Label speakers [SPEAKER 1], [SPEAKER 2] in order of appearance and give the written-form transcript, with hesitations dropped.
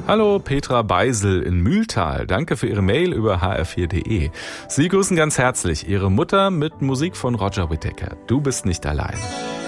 [SPEAKER 1] Hallo Petra Beisel in Mühltal. Danke für Ihre Mail über hr4.de. Sie grüßen ganz herzlich Ihre Mutter mit Musik von Roger Whittaker. Du bist nicht allein.